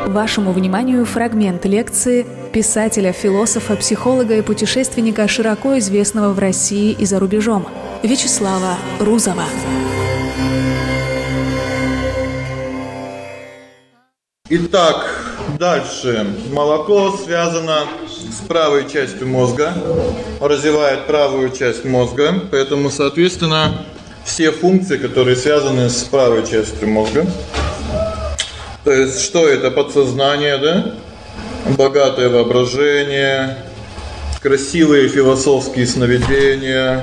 Вашему вниманию фрагмент лекции писателя, философа, психолога и путешественника, широко известного в России и за рубежом, Вячеслава Рузова. Итак, дальше. Молоко связано с правой частью мозга, развивает правую часть мозга, поэтому, соответственно, все функции, которые связаны с правой частью мозга. То есть что это? Подсознание, да? Богатое воображение, красивые философские сновидения,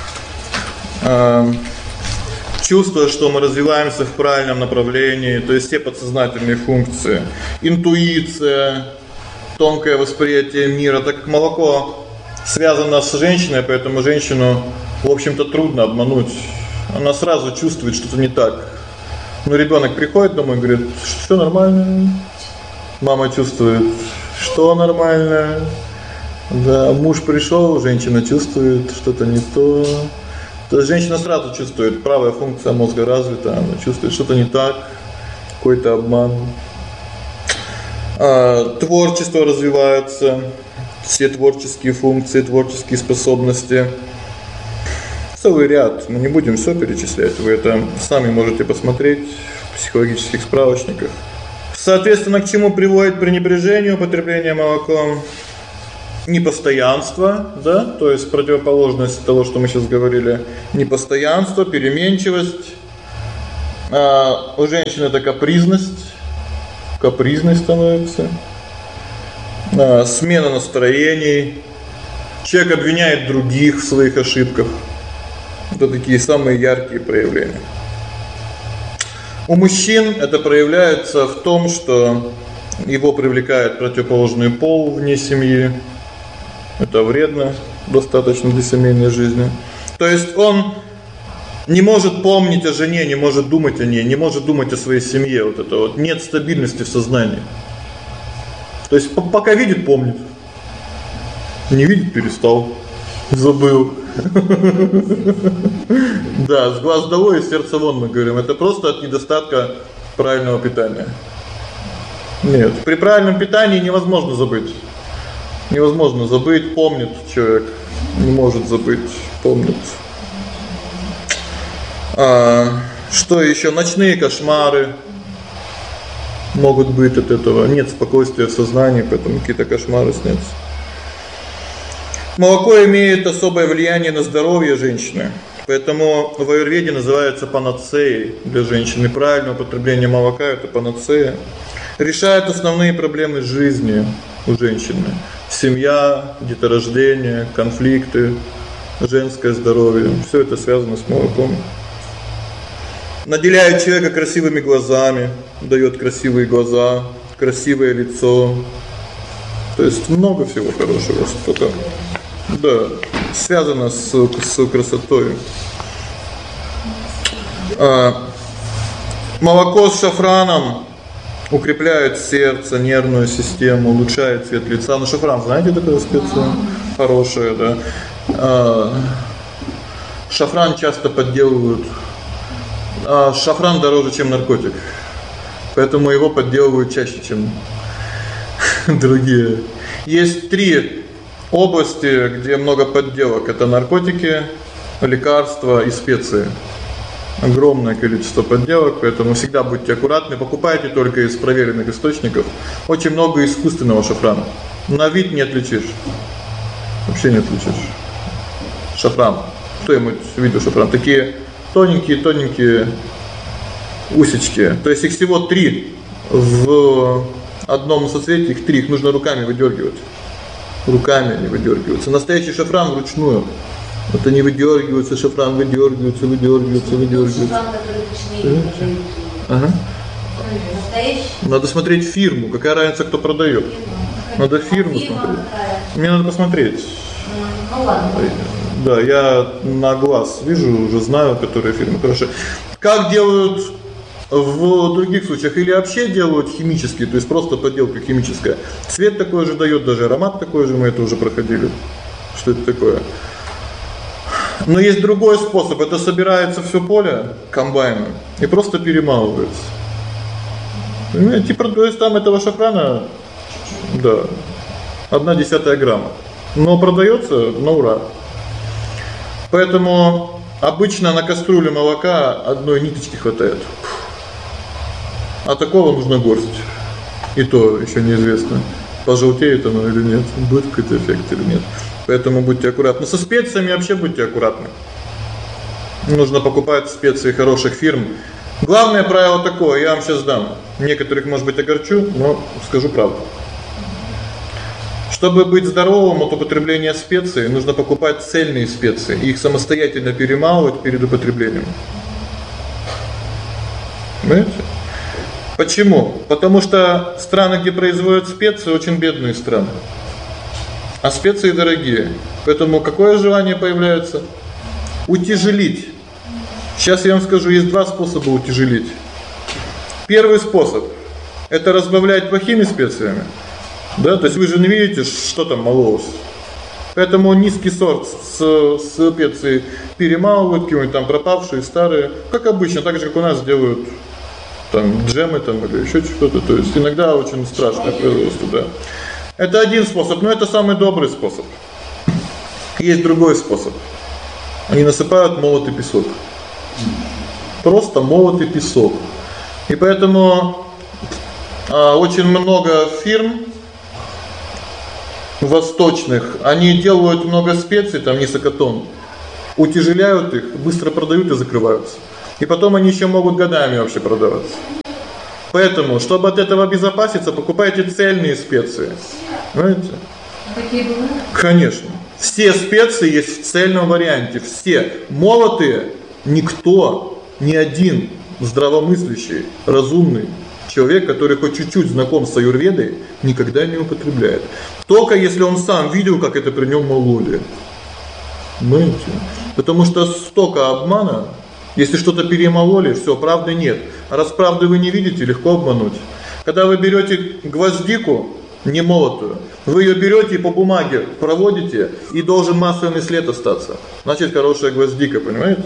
чувство, что мы развиваемся в правильном направлении, то есть все подсознательные функции, интуиция, тонкое восприятие мира. Так как молоко связано с женщиной, поэтому женщину, в общем-то, трудно обмануть. Она сразу чувствует, что-то не так. Ну, ребёнок приходит домой и говорит: "Всё нормально". Мама чувствует, что нормально. Да, муж пришёл, женщина чувствует, что-то не то. То есть женщина сразу чувствует, правая функция мозга развита, она чувствует, что-то не так, какой-то обман. Творчество развивается, все творческие функции, творческие способности. Целый ряд, мы не будем всё перечислять, вы это сами можете посмотреть в психологических справочниках. Соответственно, к чему приводит пренебрежение употребления молока? Непостоянство, да? То есть противоположность того, что мы сейчас говорили, непостоянство, переменчивость. У женщины это капризной становится. Смена настроений. Человек обвиняет других в своих ошибках. Это такие самые яркие проявления. У мужчин это проявляется в том, что его привлекает противоположный пол вне семьи. Это вредно достаточно для семейной жизни. То есть он не может помнить о жене, не может думать о ней, не может думать о своей семье. Вот это вот нет стабильности в сознании. То есть пока видит, помнит. Не видит, перестал. Забыл. Да, с глаз долой, из сердца вон, мы говорим. Это просто от недостатка правильного питания. Нет, при правильном питании невозможно забыть. Невозможно забыть, помнит человек. Не может забыть, помнит. Что ещё? Ночные кошмары могут быть от этого. Нет спокойствия в сознании, поэтому какие-то кошмары снятся. Молоко имеет особое влияние на здоровье женщины. Поэтому в аюрведе называется панацеей для женщины. Правильное употребление молока это панацея. Решает основные проблемы жизни у женщины: семья, деторождение, конфликты, женское здоровье. Всё это связано с молоком. Наделяет человека красивыми глазами, даёт красивые глаза, красивое лицо. То есть много всего хорошего, что-то да, связано с красотой. Молоко с шафраном укрепляет сердце, нервную систему, улучшает цвет лица. Ну, шафран, знаете, такая специя хорошая, да. Шафран часто подделывают. Шафран дороже, чем наркотик. Поэтому его подделывают чаще, чем другие. Есть 3 области, где много подделок. Это наркотики, лекарства и специи. Огромное количество подделок, поэтому всегда будьте аккуратны, покупайте только из проверенных источников. Очень много искусственного шафрана. На вид не отличишь. Вообще не отличишь. Шафран. Кто-нибудь видел шафран? Такие тоненькие усечки. То есть их всего 3 в одном соцветии, их 3, их нужно руками выдёргивать. Руками они выдёргиваются. Настоящий шафран вручную. Это не выдёргивается, шафран выдёргивается. Шафран, который Ага. Настоящий. Надо смотреть фирму. Какая разница, кто продаёт? Надо фирму смотреть. Мне надо посмотреть. Ну ладно. Да, я на глаз вижу, уже знаю, которые фирмы хорошие. Как делают в других случаях? Или вообще делают химические, то есть просто подделка химическая. Цвет такой же даёт, даже аромат такой же, мы это уже проходили. Что это такое? Но есть другой способ. Это собирается всё поле комбайном и просто перемалывается. Понимаете, то есть там этого шафрана, да, 0,1 грамма. Но продаётся на ура. Поэтому обычно на кастрюле молока одной ниточки хватает. А такого нужно горсть. И то ещё неизвестно, пожелтеет оно или нет, будет какой-то эффект или нет. Поэтому будьте аккуратны. Со специями вообще будьте аккуратны. Нужно покупать специи хороших фирм. Главное правило такое, я вам сейчас дам. Некоторых, может быть, огорчу, но скажу правду. Чтобы быть здоровым от употребления специй, нужно покупать цельные специи и их самостоятельно перемалывать перед употреблением. Понимаете? Почему? Потому что страны, где производят специи, очень бедные страны. А специи дорогие. Поэтому какое желание появляется? Утяжелить. Сейчас я вам скажу, есть два способа утяжелить. Первый способ это разбавлять плохими специями. Да, то есть вы же не видите, что там мололось. Поэтому низкий сорт специи перемалывают, какие-нибудь там пропавшие, старые, как обычно, так же как у нас делают там джемы там или ещё что-то. То есть иногда очень страшное производство, да. Это один способ, но это самый добрый способ. Есть другой способ. Они насыпают молотый песок. Просто молотый песок. И поэтому очень много фирм восточных, они делают много специй, там несколько тонн, утяжеляют их, быстро продают и закрываются. И потом они ещё могут годами вообще продаваться. Поэтому, чтобы от этого обезопаситься, покупайте цельные специи. Понимаете? Такие бывают? Конечно. Все специи есть в цельном варианте, все. Молотые никто, ни один здравомыслящий, разумный человек, который хоть чуть-чуть знаком с аюрведой, никогда не употребляет. Только если он сам видел, как это при нём мололи. Понимаете? Потому что столько обмана. Если что-то перемололи, всё, правды нет. А раз правды вы не видите, легко обмануть. Когда вы берёте гвоздику немолотую, вы её берёте и по бумаге проводите, и должен масляный след остаться. Значит, хорошая гвоздика, понимаете?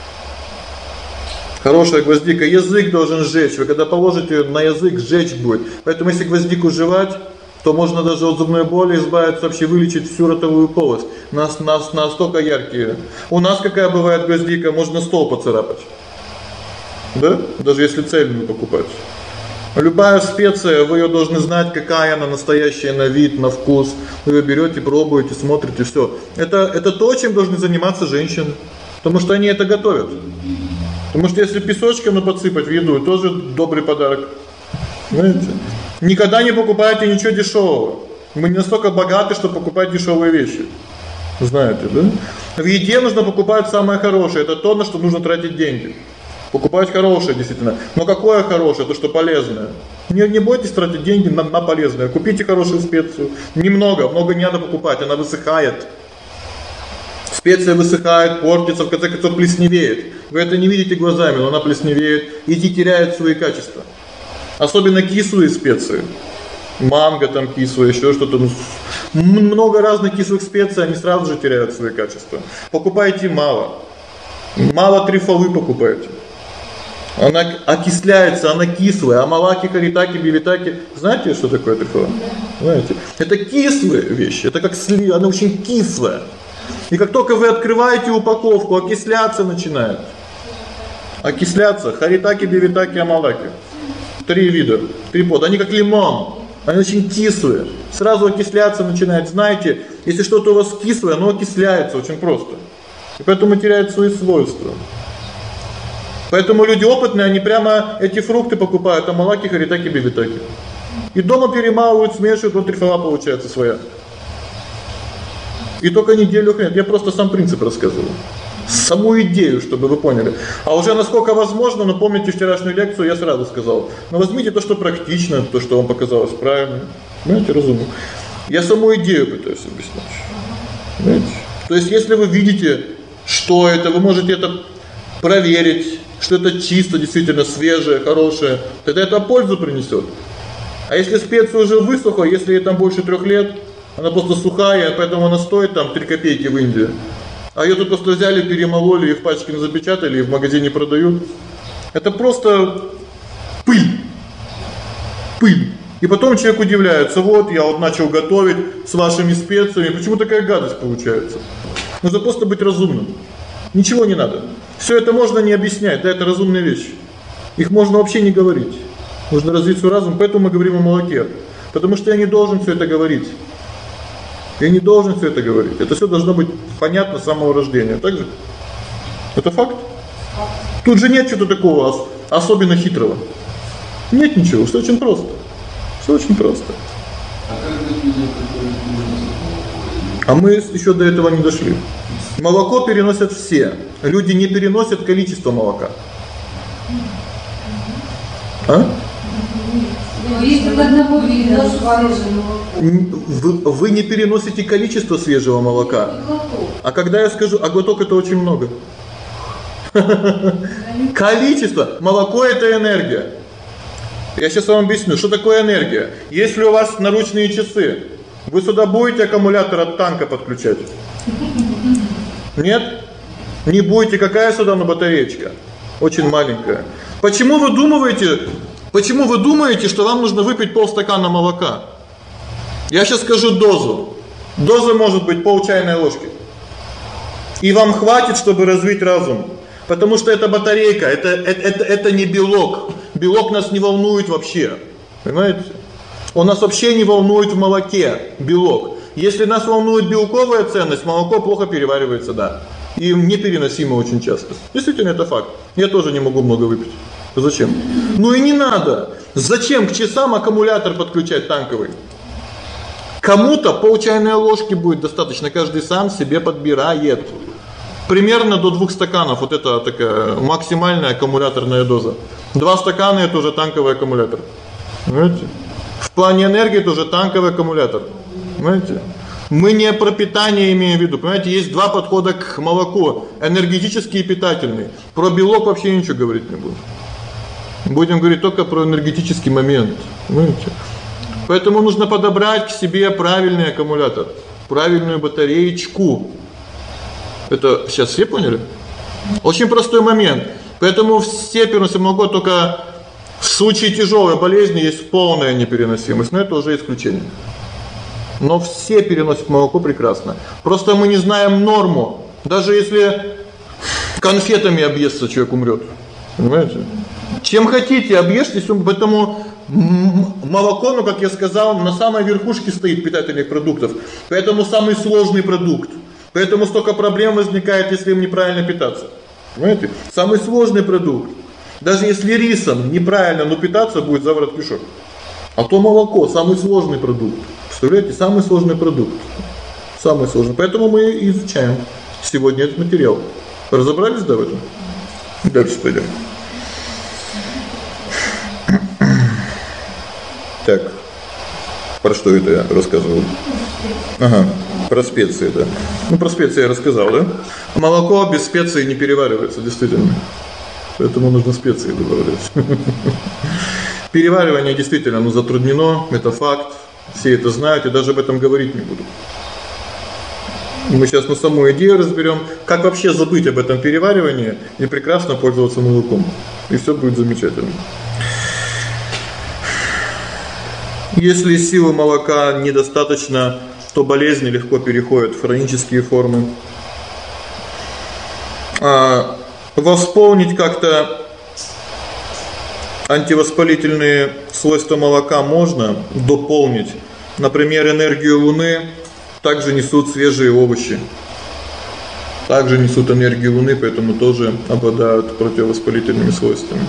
Хорошая гвоздика, язык должен сжечь. Вы когда положите на язык, сжечь будет. Поэтому если гвоздику жевать, то можно даже от зубной боли избавиться, вообще вылечить всю ротовую полость. Настолько яркие. У нас какая бывает гвоздика, можно стол поцарапать. Да? Даже если цельную покупать. Любая специя, вы её должны знать, какая она настоящая на вид, на вкус. Вы её берёте, пробуете, смотрите, всё. Это то, чем должны заниматься женщины, потому что они это готовят. Потому что если песочком подсыпать в еду, тоже добрый подарок. Знаете? Никогда не покупайте ничего дешёвого. Мы не настолько богаты, чтобы покупать дешёвые вещи. Знаете, да? В еде нужно покупать самое хорошее. Это то, на что нужно тратить деньги. Покупать хорошее действительно. Но какое хорошее? То, что полезное. Не бойтесь тратить деньги на полезное. Купите хорошую специю. Немного, много не надо покупать, она высыхает. Специя высыхает, портится, в конце концов плесневеет. Вы это не видите глазами, но она плесневеет и теряет свои качества. Особенно кислые специи. Манго там кислое, ещё что-то. Много разных кислых специй, они сразу же теряют свои качества. Покупайте мало. Мало трюфовы покупайте. Она окисляется, она кислая, амалаки, каритаки, бивитаки. Знаете, что такое трюфовая? Знаете? Это кислые вещи, это как слива, она очень кислая. И как только вы открываете упаковку, окисляться начинает. Окисляться харитаки, бивитаки, амалаки. 3 вида, 3 плода. Они как лимон. Они очень кислые. Сразу окисляться начинает. Знаете, если что-то у вас кислое, оно окисляется очень просто. И поэтому теряет свои свойства. Поэтому люди опытные, они прямо эти фрукты покупают, амалаки, харитаки, бивитаки. И дома перемалывают, смешивают, вот трюфела получается своя. И только неделю хранят. Я просто сам принцип рассказываю. Саму идею, чтобы вы поняли. А уже насколько возможно, но помните вчерашнюю лекцию, я сразу сказал: "Ну возьмите то, что практично, то, что вам показалось правильным". Знаете, разумно. Я саму идею пытаюсь объяснить. Знаете? То есть если вы видите, что это, вы можете это проверить, что это чисто, действительно свежее, хорошее, тогда это пользу принесёт. А если специя уже высохла, если ей там больше 3 лет, она просто сухая, поэтому она стоит там 3 копейки в Индии. А её тут просто взяли, перемололи и в пачке запечатали, и в магазине продают. Это просто пыль. Пыль. И потом человек удивляется: вот я вот начал готовить с вашими специями, почему такая гадость получается? Нужно просто быть разумным. Ничего не надо. Все это можно не объяснять, да, это разумные вещи. Их можно вообще не говорить. Нужно развить свой разум, поэтому мы говорим о молоке. Потому что я не должен все это говорить. Я не должен все это говорить. Это все должно быть понятно с самого рождения, так же? Это факт. Тут же нет чего-то такого особенно хитрого. Нет ничего, все очень просто. Все очень просто. А мы еще до этого не дошли. Молоко переносят все. Люди не переносят количество молока. Вы не переносите количество свежего молока. А когда я скажу, а глоток — это очень много. Количество. Молоко — это энергия. Я сейчас вам объясню, что такое энергия. Если у вас наручные часы, вы сюда будете аккумулятор от танка подключать? Нет? Не будете. Какая сюда батареечка? Очень маленькая. Почему вы думаете, что вам нужно выпить полстакана молока? Я сейчас скажу дозу. Доза может быть пол чайной ложки. И вам хватит, чтобы развить разум. Потому что это батарейка, это не белок. Белок нас не волнует вообще. Понимаете? Он нас вообще не волнует в молоке, белок. Если нас волнует белковая ценность, молоко плохо переваривается, да. И непереносимо очень часто. Действительно, это факт. Я тоже не могу много выпить. Зачем? Ну и не надо. Зачем к часам аккумулятор подключать танковый? Кому-то пол чайной ложки будет достаточно, каждый сам себе подбирает. Примерно до 2 стаканов, вот это такая максимальная аккумуляторная доза. 2 стакана — это уже танковый аккумулятор. Понимаете? В плане энергии это уже танковый аккумулятор. Понимаете? Мы не про питание имеем в виду. Понимаете, есть 2 подхода к молоку: энергетический и питательный. Про белок вообще ничего говорить не будем. Будем говорить только про энергетический момент. Понимаете? Поэтому нужно подобрать к себе правильный аккумулятор, правильную батареечку. Это сейчас все поняли? Очень простой момент. Поэтому все переносят молоко, только в случае тяжелой болезни есть полная непереносимость, но это уже исключение. Но все переносят молоко прекрасно. Просто мы не знаем норму. Даже если конфетами объестся, человек умрет. Понимаете? Чем хотите, объешьтесь, поэтому молоко, ну, как я сказал, на самой верхушке стоит питательных продуктов. Поэтому самый сложный продукт. Поэтому столько проблем возникает, если им неправильно питаться. Понимаете? Самый сложный продукт. Даже если рисом неправильно, но питаться, будет заворот кишок. А то молоко самый сложный продукт. Представляете, самый сложный продукт. Самый сложный. Поэтому мы изучаем сегодня этот материал. Разобрались, да, в этом? Дальше пойдем. Так. Про что это я рассказывал? Ага. Про специи, да. Ну, про специи я рассказал, да? Молоко без специй не переваривается, действительно. Поэтому нужно специи добавлять. Переваривание действительно, затруднено, это факт. Все это знают, и даже об этом говорить не буду. Мы сейчас саму идею разберем, как вообще забыть об этом переваривании и прекрасно пользоваться молоком. И все будет замечательно. Если силы молока недостаточно, то болезни легко переходят в хронические формы. Восполнить как-то антивоспалительные свойства молока можно, дополнить. Например, энергию Луны также несут свежие овощи. Также несут энергию Луны, поэтому тоже обладают противовоспалительными свойствами.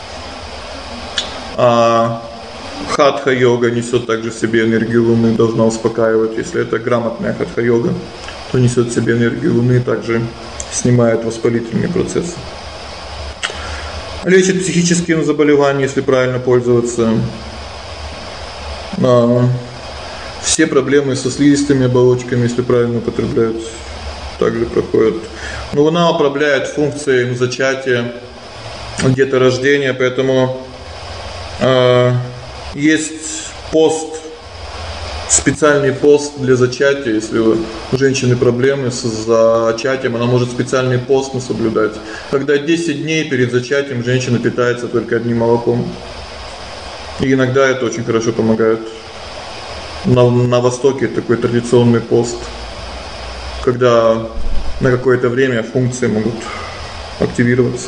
Хатха-йога несет также в себе энергию Луны, должна успокаивать. Если это грамотная хатха-йога, то несет в себе энергию Луны, также снимает воспалительные процессы. Лечит психические заболевания, если правильно пользоваться. Все проблемы со слизистыми оболочками, если правильно употребляют, также проходят. Но Луна управляет функцией зачатия, деторождения, поэтому есть пост, специальный пост для зачатия. Если у женщины проблемы с зачатием, она может специальный пост соблюдать. Когда 10 дней перед зачатием женщина питается только одним молоком. И иногда это очень хорошо помогает. На Востоке такой традиционный пост, когда на какое-то время функции могут активироваться.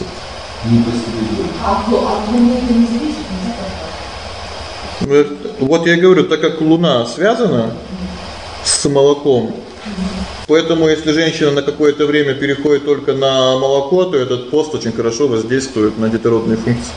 Вот я и говорю, так как Луна связана с молоком, поэтому если женщина на какое-то время переходит только на молоко, то этот пост очень хорошо воздействует на детородные функции.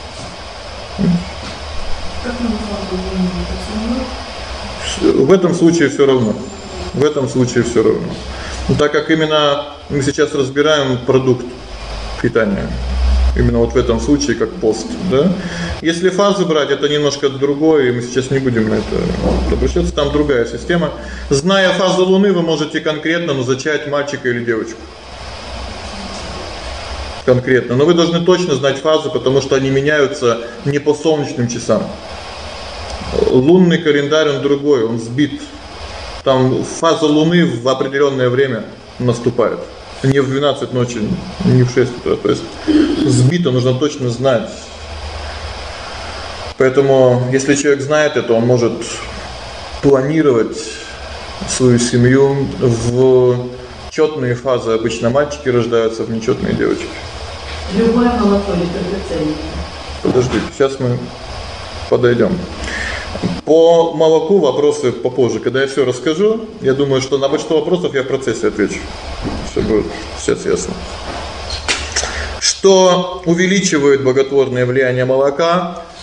В этом случае всё равно. В этом случае всё равно. Но так как именно мы сейчас разбираем продукт питания, именно вот в этом случае как пост, да? Если фазы брать, это немножко другое, и мы сейчас не будем на это обращаться, там другая система. Зная фазу Луны, вы можете конкретно зачать мальчика или девочку. Конкретно, но вы должны точно знать фазы, потому что они меняются не по солнечным часам. Лунный календарь он другой, он сбит. Там фаза Луны в определённое время наступает. Не в 12 ночи, не в 6 утра, то есть сбито, нужно точно знать. Поэтому, если человек знает это, он может планировать свою семью в чётные фазы. Обычно мальчики рождаются, в нечётные девочки. Любое молоко литогоценное. Подождите, сейчас мы подойдём. По молоку вопросы попозже, когда я всё расскажу. Я думаю, что на большинство вопросов я в процессе отвечу. Всё будет сейчас ясно. Что увеличивает благотворное влияние молока?